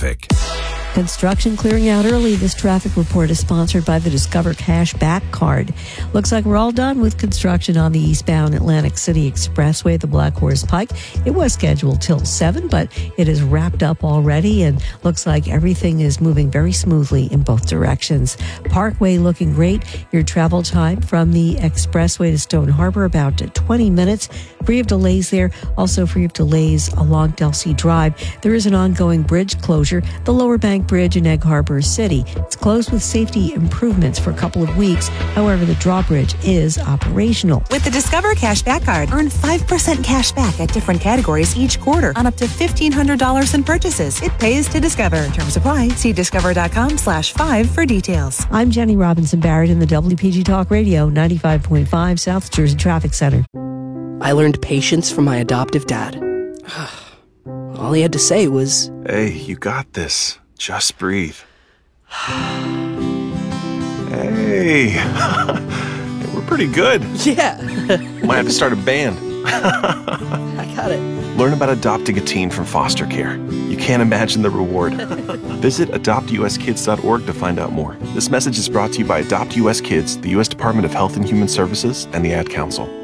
traffic. Construction clearing out early. This traffic report is sponsored by the Discover Cash Back Card. Looks like we're all done with construction on the eastbound Atlantic City Expressway, the Black Horse Pike. It was scheduled till 7, but it is wrapped up already, and looks like everything is moving very smoothly in both directions. Parkway looking great. Your travel time from the Expressway to Stone Harbor, about 20 minutes. Free of delays there. Also free of delays along Delsea Drive. There is an ongoing bridge closure, the Lower Bank Bridge in Egg Harbor City. It's closed with safety improvements for a couple of weeks. However, the drawbridge is operational. With the Discover Cash Back Card, earn 5% cash back at different categories each quarter on up to $1,500 in purchases. It pays to Discover. Terms apply. See discover.com/5 for details. I'm Jenny Robinson Barrett in the WPG Talk Radio 95.5 South Jersey Traffic Center. I learned patience from my adoptive dad. All he had to say was, "Hey, you got this. Just breathe." Hey, we're pretty good. yeah, Might have to start a band. I got it. Learn about adopting a teen from foster care. You can't imagine the reward. Visit adoptuskids.org to find out more. This message is brought to you by Adopt US Kids, the U.S. Department of Health and Human Services, and the Ad Council.